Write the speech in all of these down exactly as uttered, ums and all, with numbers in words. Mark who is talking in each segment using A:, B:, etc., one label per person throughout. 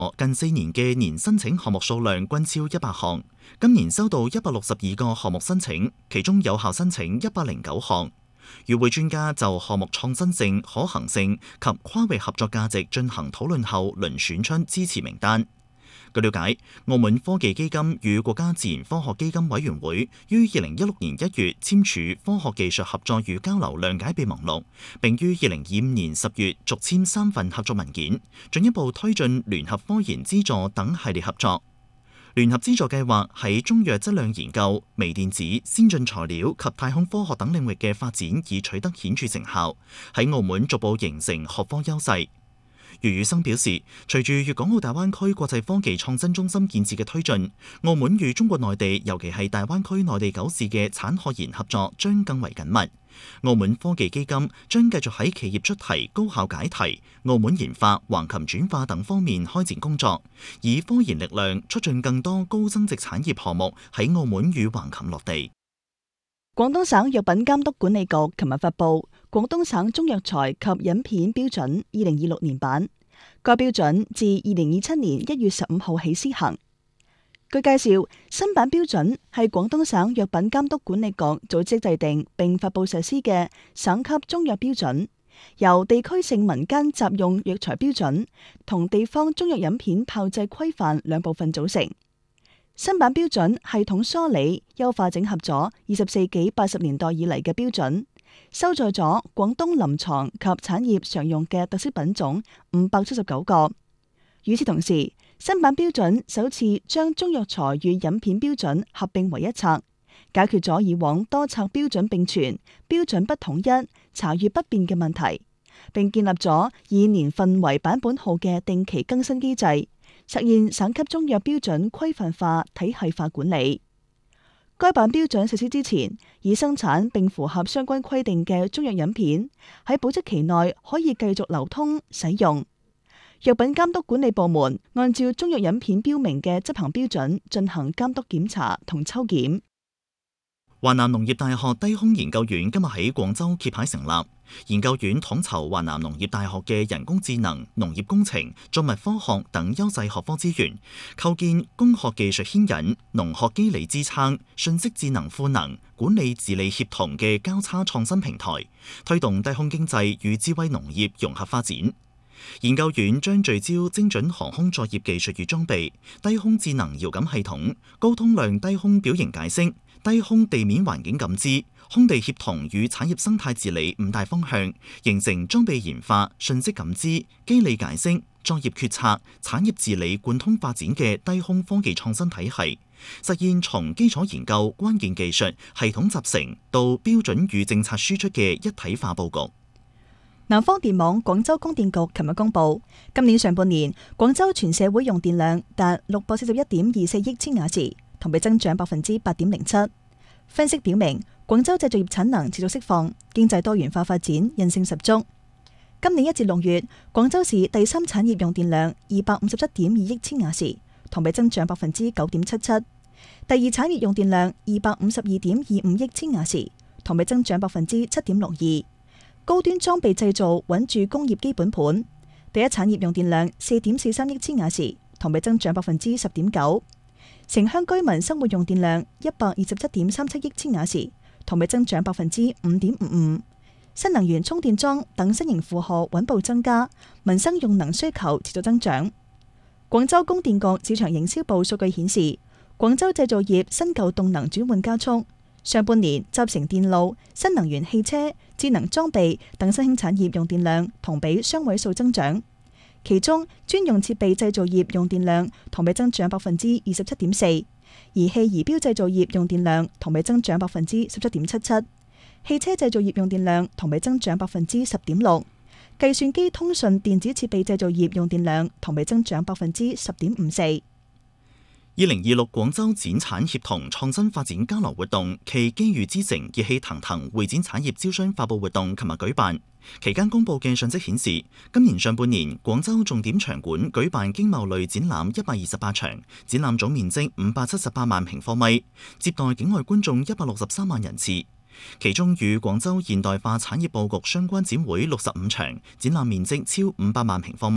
A: 近四年嘅年申請項目數量均超一百項，今年收到一百六十二個項目申請，其中有效申請一百零九項。與會專家就項目創新性、可行性及跨域合作價值進行討論後，遴選出支持名單。據了解，澳門科技基金與國家自然科學基金委員會於二零一六年一月簽署科學技術合作與交流諒解備忘錄，並於二零二五年十月續簽三份合作文件，進一步推進聯合科研資助等系列合作。聯合資助計劃喺中藥質量研究、微電子、先進材料及太空科學等領域嘅發展已取得顯著成效，喺澳門逐步形成學科優勢。余宇生表示，隨住粵港澳大灣區國際科技創新中心建設嘅推進，澳門與中國內地，尤其係大灣區內地九市嘅產學研合作將更為緊密。澳門科技基金將繼續喺企業出題、高校解題、澳門研發、橫琴轉化等方面開展工作，以科研力量促進更多高增值產業項目喺澳門與橫琴落地。
B: 廣東省藥品監督管理局琴日發布《廣東省中藥材及飲片標準二零二六年版》，該標準自二零二七年一月十五號起施行。據介紹，新版標準係廣東省藥品監督管理局組織制定並發布實施嘅省級中藥標準，由地區性民間雜用藥材標準同地方中藥飲片炮製規範兩部分組成。新版標準系統梳理、優化整合咗二十世紀八十年代以嚟嘅標準，收載咗廣東臨床及產業常用嘅特色品種五百七十九個。與此同時，新版標準首次將中藥材與飲片標準合併為一冊，解決咗以往多冊標準並存、標準不統一、查閱不便嘅問題，並建立咗以年份為版本號嘅定期更新機制，實現省級中藥標準規範化、體系化管理。該版標準實施之前，已生產並符合相關規定嘅中藥飲片喺保質期內可以繼續流通使用。藥品監督管理部門按照中藥飲片標明嘅執行標準進行監督檢查同抽檢。
A: 華南農業大學低空研究院今日喺廣州揭牌成立，研究院統籌華南農業大學嘅人工智能、農業工程、作物科學等優勢學科資源，構建工學技術牽引、農學機理支撐、信息智能賦能、管理治理協同嘅交叉創新平台，推動低空經濟與智慧農業融合發展。研究院將聚焦精準航空作業技術與裝備、低空智能遙感系統、高通量低空表型解析、低空地面環境感知、空地協同與產業生態治理五大方向，形成裝備研發、信息感知、機理解析、作業決策、產業治理貫通發展嘅低空科技創新體系，實現從基礎研究、關鍵技術、系統集成到標準與政策輸出嘅一體化佈局。
B: 南方電網廣州供電局琴日公布，今年上半年廣州全社會用電量達六百四十一點二四億千瓦時，同比增長百分之八點零七。分析表明，廣州製造業產能持續釋放，經濟多元化發展韌性十足。今年一至六月，廣州市第三產業用電量二百五十七點二億千瓦時，同比增長百分之九點七七。第二產業用電量二百五十二點二五億千瓦時，同比增長百分之七點六二。高端裝備製造穩住工業基本盤。第一產業用電量四點四三億千瓦時，同比增長百分之十點九。城鄉居民生活用電量一百二十七點三七億千瓦時，同比增長百分之五點五五。新能源充電樁等新型負荷穩步增加，民生用能需求持續增長。廣州供電局市場營銷部數據顯示，廣州製造業新舊動能轉換加速。上半年集成電路、新能源汽車、智能裝備等新興產業用電量同比雙位數增長，其中專用設備製造業用電量同比增長百分之二十七點四，儀器儀表製造業用電量同比增長百分之十七點七七，汽車製造業用電量同比增長百分之十點六，計算機通訊電子設備製造業用電量同比增長百分之十點五四。
A: 二零二六廣州展產協同創新發展交流活動暨機遇之城熱氣騰騰會展產業招商發佈活動琴日舉辦，期間公佈嘅信息顯示，今年上半年廣州重點場館舉辦經貿類展覽一百二十八場，展覽總面積五百七十八萬平方米，接待境外觀眾一百六十三萬人次。其中與廣州現代化產業佈局相關展會六十五場，展覽面積超五百萬平方米。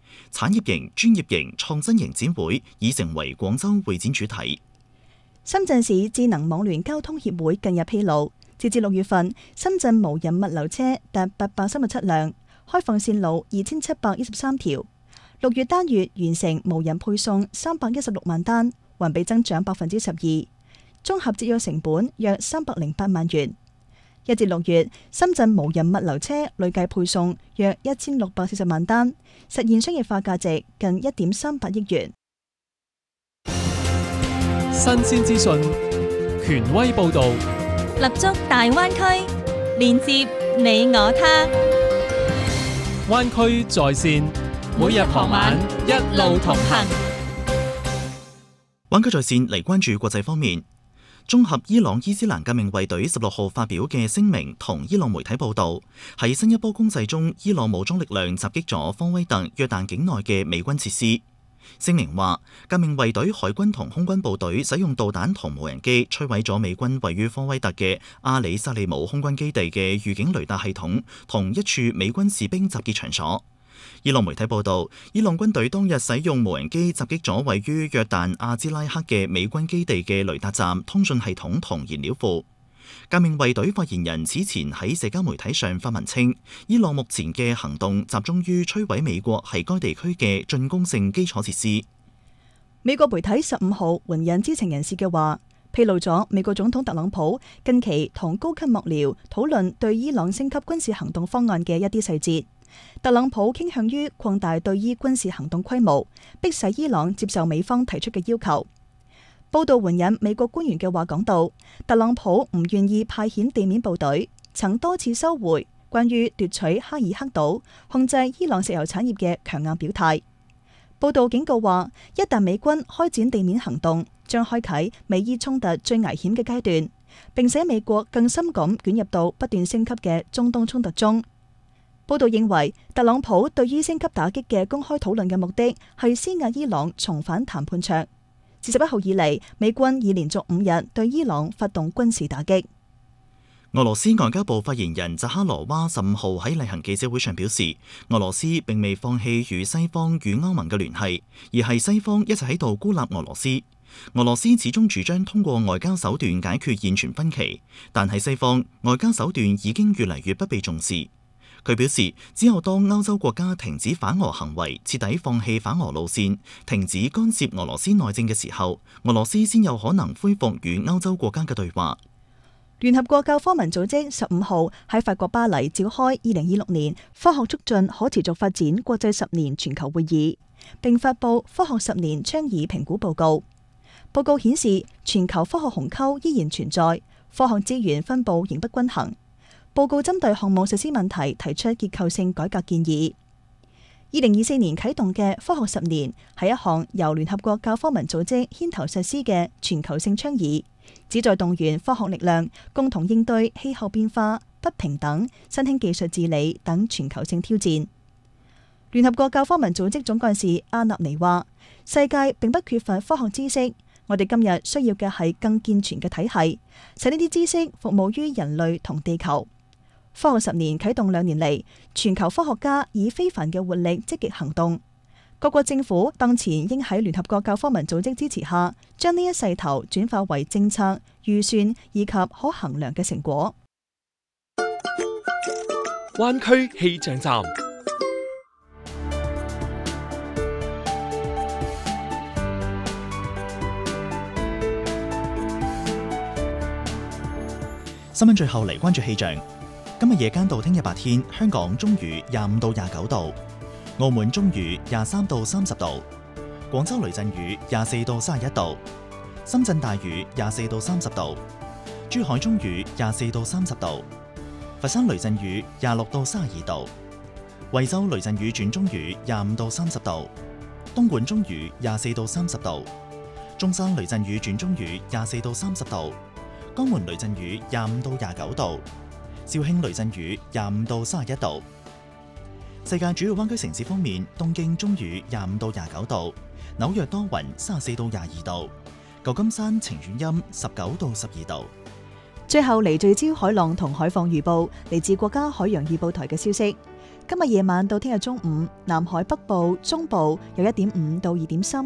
A: 產業型、專業型、創新型展會已成為廣州會展主題。
B: 深圳市智能網聯交通協會近日披露，截至六月份，深圳無人物流車達八百三十七輛，開放線路二千七百一十三條。六月單月完成無人配送三百一十六萬單，環比增長百分之十二，綜合節約成本約三百零八萬元。一至六月，深圳無人物流車累計配送約一千六百四十萬單，實現商業化價值近一點三八億元。
C: 新鮮資訊，權威報導，
D: 立足大灣區，連接你我他。
C: 灣區在線，每日傍晚一路同行。
A: 灣區在線嚟關注國際方面。綜合伊朗伊斯蘭革命衛隊十六號發表嘅聲明同伊朗媒體報導，喺新一波攻勢中，伊朗武裝力量襲擊咗科威特約旦境內嘅美軍設施。聲明話，革命衛隊海軍同空軍部隊使用導彈同無人機摧毀咗美軍位於科威特嘅阿里薩利姆空軍基地嘅預警雷達系統同一處美軍士兵集結場所。伊朗媒體報道，伊朗軍隊當日使用無人機襲擊咗位於約旦阿茲拉克嘅美軍基地嘅雷達站、通訊系統同燃料庫。革命衛隊發言人此前喺社交媒體上發文稱，伊朗目前嘅行動集中於摧毀美國喺該地區嘅進攻性基礎設施。
B: 美國媒體十五號援引知情人士嘅話，披露咗美國總統特朗普近期同高級幕僚討論對伊朗升級軍事行動方案嘅一啲細節。特朗普傾向於擴大對伊軍事行動規模，迫使伊朗接受美方提出嘅要求。報道援引美國官員嘅話講到，特朗普唔願意派遣地面部隊，曾多次收回關於奪取哈爾克島、控制伊朗石油產業嘅強硬表態。報道警告話，一旦美軍開展地面行動，將開啟美伊衝突最危險嘅階段，並且美國更深咁捲入到不斷升級嘅中東衝突中。報道認為，特朗普對於升級打擊嘅公開討論嘅目的係施壓伊朗重返談判桌。自十一號以嚟，美軍已連續五日對伊朗發動軍事打擊。
A: 俄羅斯外交部發言人扎哈羅娃十五號喺例行記者會上表示，俄羅斯並未放棄與西方與歐盟嘅聯繫，而係西方一直喺度孤立俄羅斯。俄羅斯始終主張通過外交手段解決現存分歧，但喺西方，外交手段已經越嚟越不被重視。佢表示，只有當歐洲國家停止反俄行為，徹底放棄反俄路線，停止干涉俄羅斯內政嘅時候，俄羅斯先有可能恢復與歐洲國家嘅對話。
B: 聯合國教科文組織十五號喺法國巴黎召開二零二六年科學促進可持續發展國際十年全球會議，並發布科學十年倡議評估報告。報告顯示，全球科學鴻溝依然存在，科學資源分佈仍不均衡。報告針對項目實施問題提出結構性改革建議。二零二四年啟動嘅科學十年係一項由聯合國教科文組織牽頭實施嘅全球性倡議，旨在動員科學力量，共同應對氣候變化、不平等、新興技術治理等全球性挑戰。聯合國教科文組織總幹事阿納尼話：世界並不缺乏科學知識，我哋今日需要嘅係更健全嘅體系，使呢啲知識服務於人類同地球。科學十年啟動兩年嚟，全球科學家以非凡嘅活力積極行動。各國政府當前應喺聯合國教科文組織支持下，將呢一勢頭轉化為政策、預算以及可衡量嘅成果。
C: 灣區氣象站。
A: 新聞最後嚟關注氣象。今日夜間到聽日白天，香港中雨廿五到廿九度，澳門中雨廿三到三十度，廣州雷陣雨廿四到三十一度，深圳大雨廿四到三十度，珠海中雨廿四到三十度，佛山雷陣雨廿六到三十二度，惠州雷陣雨轉中雨廿五到三十度，東莞中雨廿四到三十度，中山雷陣雨轉中雨廿四到三十度，江門雷陣雨廿五到廿九度，肇慶雷陣雨廿五到三十一度。世界主要灣區城市方面，東京中雨廿五到廿九度，紐約多雲三十四到廿二度，舊金山晴轉陰十九到十二度。
B: 最後嚟聚焦海浪同海況預報，嚟自國家海洋預報台嘅消息。 今日夜晚到聽日中午，南海北部、中部有一點五到二點三